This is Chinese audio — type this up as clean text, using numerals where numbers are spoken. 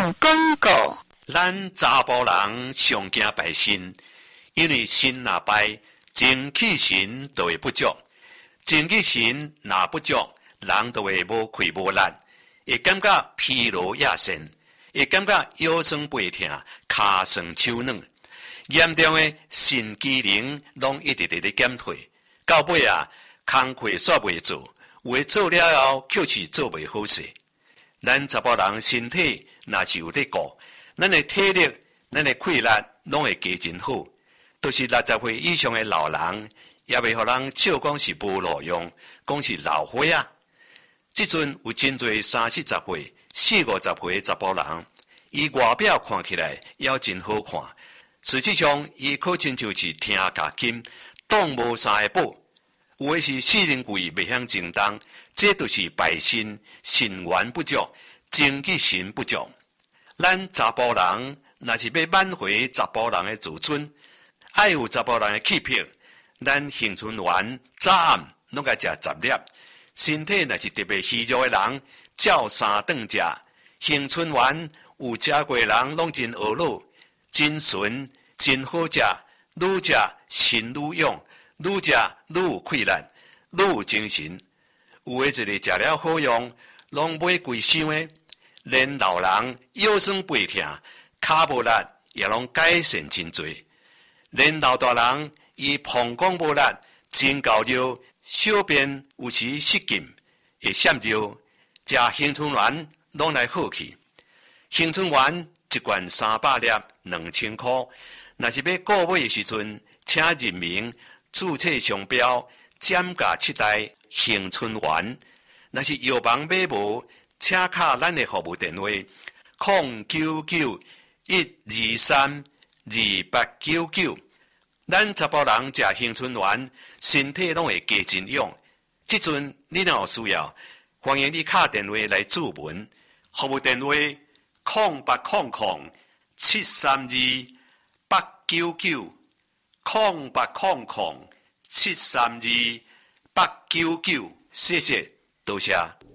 上广告。 咱查甫人上惊败身，因为身若败，精气神就会不足。精气神若不足，人就会无气无力，会感觉疲劳亚神，会感觉腰酸背痛、骹酸手软，严重的肾机能拢一直咧减退。到尾啊，工课煞袂做，有诶做了后，却是做袂好势。咱查甫人身体若是有咧顾，咱诶体力、咱诶气力拢会加真好。都是60岁以上诶老人，也袂互人笑讲是无路用，讲是老花啊。即阵有真侪30、40岁、40、50岁诶查甫人，伊外表看起来也真好看，实际上伊可亲就是听甲金，当无三个宝。有诶是四人贵袂晓正当，这就是败身、肾元不足、精气神不足。咱查甫人若是要挽回查甫人诶自尊，爱有查甫人诶气魄，咱杏春丸早暗拢该食10粒。身体若是特别虚弱诶人，照3顿食。杏春丸有食过诶人拢真学老，真纯，真好食，愈食神愈勇，愈食愈有气力，愈有精神。有诶一个食了好用，拢买贵箱诶，连老人腰酸背痛、骹无力也拢改善真多。连老大人伊膀胱无力、真高热、小便有时失禁，会闪热，食杏春丸拢来好去。杏春丸一罐300粒，2000块。若是要购买的时阵，请认明注册商标减价7代杏春丸。若是药房买无，请敲咱的服务电话0991232899。咱查甫人食杏春丸，身体拢会加真勇。即阵你若有需要，欢迎你敲电话来注文，服务电话0800-732-899，0800-732-899，谢谢，多谢。